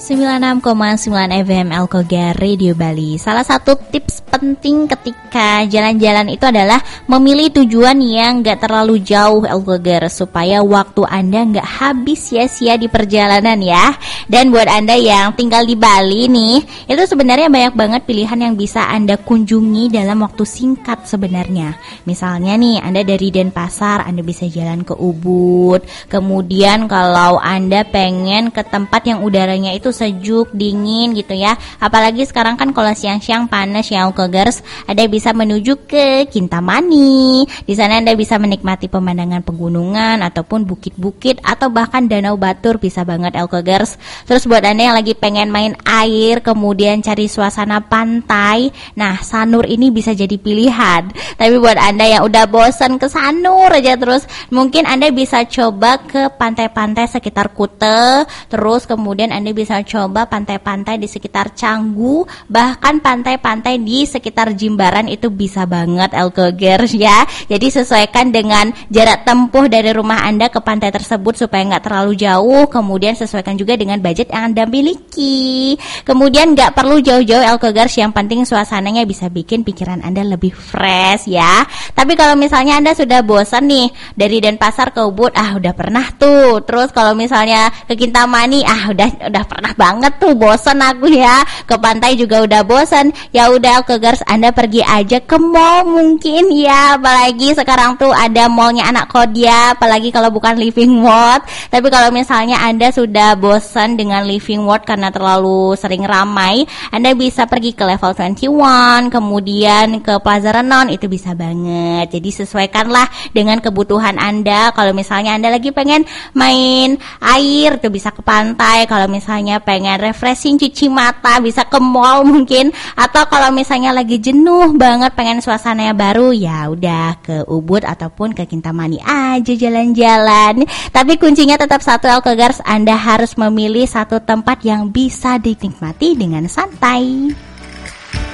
96,9 FM Elkogar Radio Bali. Salah satu tips penting ketika jalan-jalan itu adalah memilih tujuan yang gak terlalu jauh Elkogar, supaya waktu Anda gak habis sia-sia di perjalanan ya. Dan buat Anda yang tinggal di Bali nih, itu sebenarnya banyak banget pilihan yang bisa Anda kunjungi dalam waktu singkat sebenarnya. Misalnya nih, Anda dari Denpasar, Anda bisa jalan ke Ubud. Kemudian kalau Anda pengen ke tempat yang udaranya itu sejuk, dingin gitu ya. Apalagi sekarang kan kalau siang-siang panas ya Elkogers, Anda bisa menuju ke Kintamani. Di sana Anda bisa menikmati pemandangan pegunungan ataupun bukit-bukit atau bahkan danau batur, bisa banget Elkogers. Terus buat Anda yang lagi pengen main air, kemudian cari suasana pantai, nah Sanur ini bisa jadi pilihan. Tapi buat Anda yang udah bosan ke Sanur aja terus, mungkin Anda bisa coba ke pantai-pantai sekitar Kute. Terus kemudian Anda bisa coba pantai-pantai di sekitar Canggu, bahkan pantai-pantai di sekitar Jimbaran itu bisa banget Elkogers ya. Jadi sesuaikan dengan jarak tempuh dari rumah Anda ke pantai tersebut supaya nggak terlalu jauh. Kemudian sesuaikan juga dengan budget yang Anda miliki. Kemudian nggak perlu jauh-jauh Elkogers, yang penting suasananya bisa bikin pikiran Anda lebih fresh ya. Tapi kalau misalnya Anda sudah bosan nih dari Denpasar ke Ubud, udah pernah tuh. Terus kalau misalnya ke Kintamani, udah pernah banget tuh, bosan aku ya. Ke pantai juga udah bosan. Ya udah Elkogers, Anda pergi aja ke mall mungkin ya. Apalagi sekarang tuh ada mallnya Anak Kodia, apalagi kalau bukan Living World. Tapi kalau misalnya Anda sudah bosan dengan Living World karena terlalu sering ramai, Anda bisa pergi ke Level 21, kemudian ke Plaza Renon, itu bisa banget. Jadi sesuaikanlah dengan kebutuhan Anda. Kalau misalnya Anda lagi pengen main air, tuh bisa ke pantai. Kalau misalnya pengen refreshing, cuci mata, bisa ke mall mungkin. Atau kalau misalnya lagi jenuh banget pengen suasananya baru, ya udah ke Ubud ataupun ke Kintamani aja jalan-jalan. Tapi kuncinya tetap satu Elkogers, Anda harus memilih satu tempat yang bisa dinikmati dengan santai.